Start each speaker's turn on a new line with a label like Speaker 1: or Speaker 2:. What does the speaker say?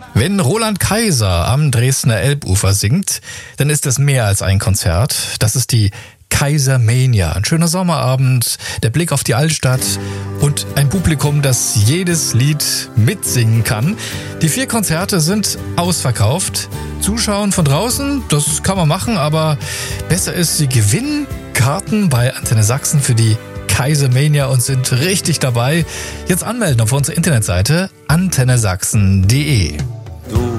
Speaker 1: Wenn Roland Kaiser am Dresdner Elbufer singt, dann ist es mehr als ein Konzert. Das ist die Kaisermania. Ein schöner Sommerabend, der Blick auf die Altstadt und ein Publikum, das jedes Lied mitsingen kann. Die 4 Konzerte sind ausverkauft. Zuschauen von draußen, das kann man machen, aber besser ist, Sie gewinnen Karten bei Antenne Sachsen für die Kaisermania und sind richtig dabei. Jetzt anmelden auf unserer Internetseite antennesachsen.de.